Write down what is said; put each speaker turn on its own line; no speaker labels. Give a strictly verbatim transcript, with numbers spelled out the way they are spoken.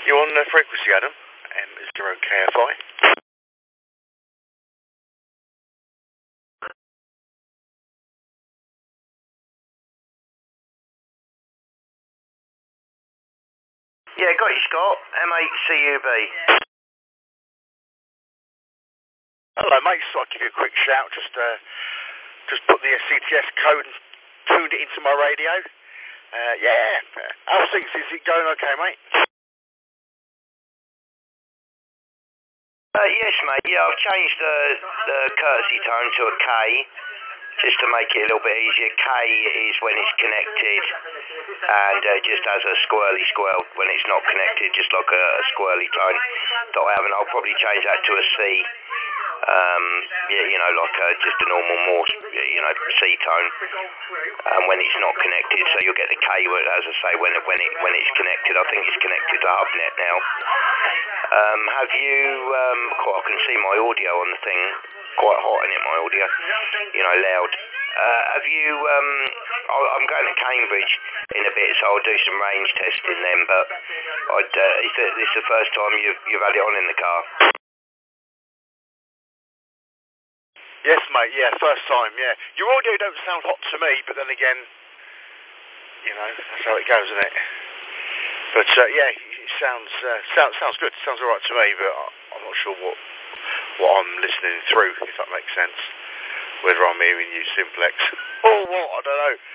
You're on the frequency, Adam. M zero K F I.
Yeah, got you, Scott. M eight C U B.
Hello, mate. So I'll give you a quick shout. Just, uh, just put the C T S code and tuned it into my radio. Uh, yeah. How's things? Is it going okay, mate?
Uh, yes, mate. Yeah, I've changed the the courtesy tone to a K, just to make it a little bit easier. K is when it's connected, and uh, just has a squirrely squirrel when it's not connected, just like a, a squirrely tone that I have, and I'll probably change that to a C. Um, yeah, you know, like a, just a normal Morse, you know, C tone, um, when it's not connected. So you'll get the K, as I say, when it, when it when it's connected. I think it's connected to HubNet now. Um, have you? Um, oh, I can see my audio on the thing, quite hot in it. My audio, you know, loud. Uh, have you? Um, I'm going to Cambridge in a bit, so I'll do some range testing then. But I'd, uh, is this the first time you've you've had it on in the car?
Yes, mate, yeah, first time, yeah. Your audio don't sound hot to me, but then again, you know, that's how it goes, isn't it? But, uh, yeah, it sounds, uh, sounds sounds good. Sounds all right to me, but I'm not sure what what I'm listening through, if that makes sense. Whether I'm hearing you simplex or what, I don't know.